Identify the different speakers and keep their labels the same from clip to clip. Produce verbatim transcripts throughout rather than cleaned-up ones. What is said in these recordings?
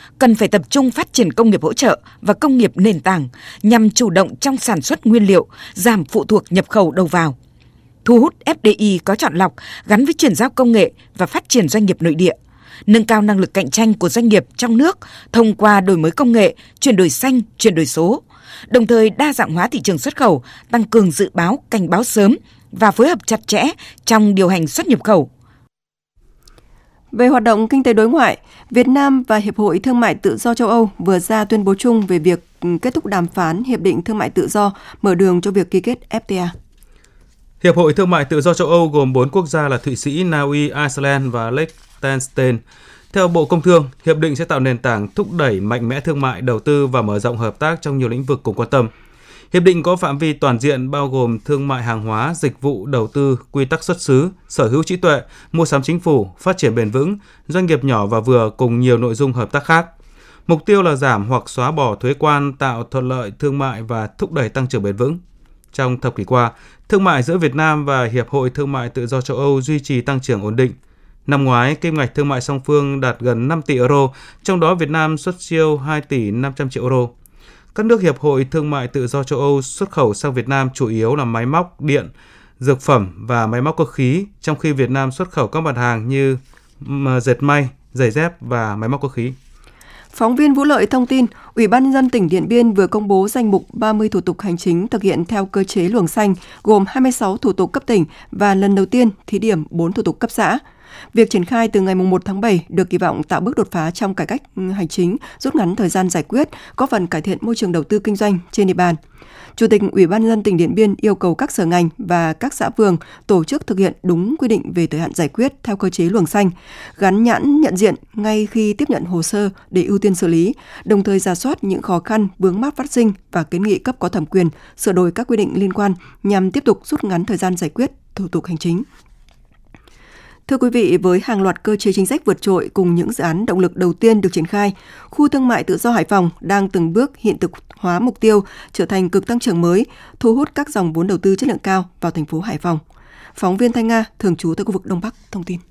Speaker 1: cần phải tập trung phát triển công nghiệp hỗ trợ và công nghiệp nền tảng nhằm chủ động trong sản xuất nguyên liệu, giảm phụ thuộc nhập khẩu đầu vào. Thu hút ép đê i có chọn lọc gắn với chuyển giao công nghệ và phát triển doanh nghiệp nội địa, nâng cao năng lực cạnh tranh của doanh nghiệp trong nước thông qua đổi mới công nghệ, chuyển đổi xanh, chuyển đổi số, đồng thời đa dạng hóa thị trường xuất khẩu, tăng cường dự báo, cảnh báo sớm và phối hợp chặt chẽ trong điều hành xuất nhập khẩu.
Speaker 2: Về hoạt động kinh tế đối ngoại, Việt Nam và Hiệp hội Thương mại Tự do châu Âu vừa ra tuyên bố chung về việc kết thúc đàm phán Hiệp định Thương mại Tự do, mở đường cho việc ký kết ép tê a.
Speaker 3: Hiệp hội Thương mại Tự do châu Âu gồm bốn quốc gia là Thụy Sĩ, Na Uy, Iceland và Liechtenstein. Theo Bộ Công Thương, hiệp định sẽ tạo nền tảng thúc đẩy mạnh mẽ thương mại, đầu tư và mở rộng hợp tác trong nhiều lĩnh vực cùng quan tâm. Hiệp định có phạm vi toàn diện bao gồm thương mại hàng hóa, dịch vụ, đầu tư, quy tắc xuất xứ, sở hữu trí tuệ, mua sắm chính phủ, phát triển bền vững, doanh nghiệp nhỏ và vừa cùng nhiều nội dung hợp tác khác. Mục tiêu là giảm hoặc xóa bỏ thuế quan, tạo thuận lợi thương mại và thúc đẩy tăng trưởng bền vững. Trong thập kỷ qua, thương mại giữa Việt Nam và Hiệp hội Thương mại Tự do châu Âu duy trì tăng trưởng ổn định. Năm ngoái, kim ngạch thương mại song phương đạt gần năm tỷ euro, trong đó Việt Nam xuất siêu hai tỷ năm trăm triệu euro. Các nước Hiệp hội Thương mại Tự do châu Âu xuất khẩu sang Việt Nam chủ yếu là máy móc, điện, dược phẩm và máy móc cơ khí, trong khi Việt Nam xuất khẩu các mặt hàng như dệt may, giày dép và máy móc cơ khí.
Speaker 2: Phóng viên Vũ Lợi thông tin, Ủy ban nhân dân tỉnh Điện Biên vừa công bố danh mục ba mươi thủ tục hành chính thực hiện theo cơ chế luồng xanh, gồm hai mươi sáu thủ tục cấp tỉnh và lần đầu tiên thí điểm bốn thủ tục cấp xã. Việc triển khai từ ngày mùng một tháng bảy được kỳ vọng tạo bước đột phá trong cải cách hành chính, rút ngắn thời gian giải quyết, góp phần cải thiện môi trường đầu tư kinh doanh trên địa bàn. Chủ tịch Ủy ban nhân dân tỉnh Điện Biên yêu cầu các sở ngành và các xã phường tổ chức thực hiện đúng quy định về thời hạn giải quyết theo cơ chế luồng xanh, gắn nhãn nhận diện ngay khi tiếp nhận hồ sơ để ưu tiên xử lý, đồng thời rà soát những khó khăn, vướng mắc phát sinh và kiến nghị cấp có thẩm quyền sửa đổi các quy định liên quan nhằm tiếp tục rút ngắn thời gian giải quyết thủ tục hành chính. Thưa quý vị, với hàng loạt cơ chế chính sách vượt trội cùng những dự án động lực đầu tiên được triển khai, khu thương mại tự do Hải Phòng đang từng bước hiện thực hóa mục tiêu trở thành cực tăng trưởng mới, thu hút các dòng vốn đầu tư chất lượng cao vào thành phố Hải Phòng. Phóng viên Thanh Nga, thường trú tại khu vực Đông Bắc, thông tin.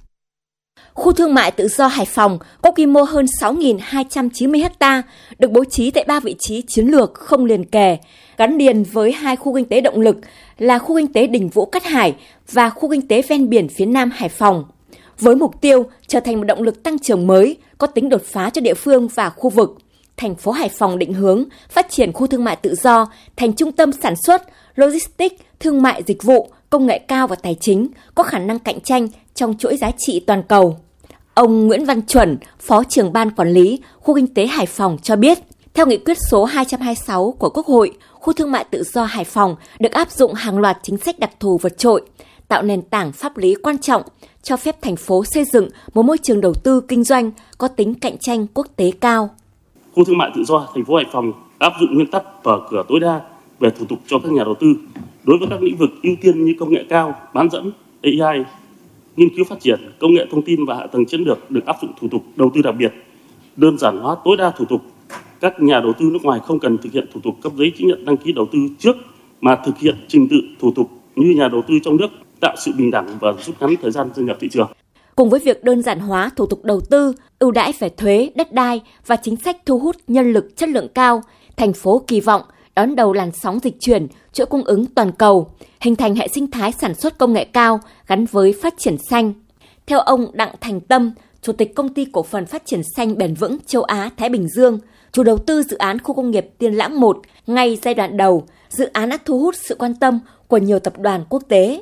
Speaker 4: Khu thương mại tự do Hải Phòng có quy mô hơn sáu nghìn hai trăm chín mươi ha, được bố trí tại ba vị trí chiến lược không liền kề, gắn liền với hai khu kinh tế động lực là khu kinh tế Đình Vũ Cát Hải và khu kinh tế ven biển phía Nam Hải Phòng, với mục tiêu trở thành một động lực tăng trưởng mới có tính đột phá cho địa phương và khu vực. Thành phố Hải Phòng định hướng phát triển khu thương mại tự do thành trung tâm sản xuất, logistics, thương mại dịch vụ, công nghệ cao và tài chính, có khả năng cạnh tranh trong chuỗi giá trị toàn cầu. Ông Nguyễn Văn Chuẩn, Phó trưởng ban quản lý khu kinh tế Hải Phòng cho biết, theo nghị quyết số hai trăm hai mươi sáu của Quốc hội, khu thương mại tự do Hải Phòng được áp dụng hàng loạt chính sách đặc thù vượt trội, tạo nền tảng pháp lý quan trọng, cho phép thành phố xây dựng một môi trường đầu tư kinh doanh có tính cạnh tranh quốc tế cao.
Speaker 5: Khu thương mại tự do thành phố Hải Phòng áp dụng nguyên tắc mở cửa tối đa về thủ tục cho các nhà đầu tư đối với các lĩnh vực ưu tiên như công nghệ cao, bán dẫn, a i, nghiên cứu phát triển, công nghệ thông tin và hạ tầng chiến lược được áp dụng thủ tục đầu tư đặc biệt, đơn giản hóa tối đa thủ tục. Các nhà đầu tư nước ngoài không cần thực hiện thủ tục cấp giấy chứng nhận đăng ký đầu tư trước mà thực hiện trình tự thủ tục như nhà đầu tư trong nước, tạo sự bình đẳng và rút ngắn thời gian gia nhập thị trường.
Speaker 4: Cùng với việc đơn giản hóa thủ tục đầu tư, ưu đãi về thuế, đất đai và chính sách thu hút nhân lực chất lượng cao, thành phố kỳ vọng đón đầu làn sóng dịch chuyển, chuỗi cung ứng toàn cầu, hình thành hệ sinh thái sản xuất công nghệ cao gắn với phát triển xanh. Theo ông Đặng Thành Tâm, Chủ tịch Công ty Cổ phần Phát triển Xanh Bền vững Châu Á Thái Bình Dương, chủ đầu tư dự án khu công nghiệp Tiên Lãng một, ngay giai đoạn đầu, dự án đã thu hút sự quan tâm của nhiều tập đoàn quốc tế.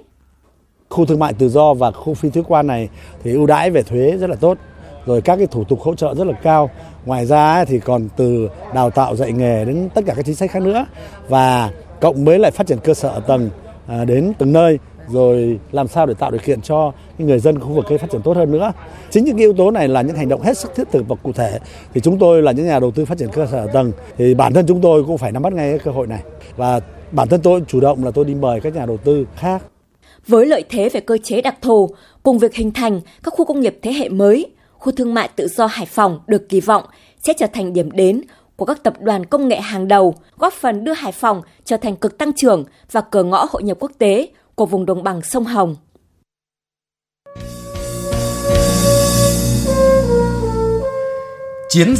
Speaker 6: Khu thương mại tự do và khu phi thuế quan này thì ưu đãi về thuế rất là tốt, rồi các cái thủ tục hỗ trợ rất là cao. Ngoài ra thì còn từ đào tạo dạy nghề đến tất cả các chính sách khác nữa, và cộng với lại phát triển cơ sở tầng đến từng nơi, rồi làm sao để tạo điều kiện cho người dân khu vực ấy phát triển tốt hơn nữa. Chính những yếu tố này là những hành động hết sức thiết thực và cụ thể. Thì chúng tôi là những nhà đầu tư phát triển cơ sở tầng, thì bản thân chúng tôi cũng phải nắm bắt ngay cái cơ hội này, và bản thân tôi chủ động là tôi đi mời các nhà đầu tư khác.
Speaker 4: Với lợi thế về cơ chế đặc thù, cùng việc hình thành các khu công nghiệp thế hệ mới, khu thương mại tự do Hải Phòng được kỳ vọng sẽ trở thành điểm đến của các tập đoàn công nghệ hàng đầu, góp phần đưa Hải Phòng trở thành cực tăng trưởng và cửa ngõ hội nhập quốc tế của vùng đồng bằng sông Hồng.
Speaker 7: Chiến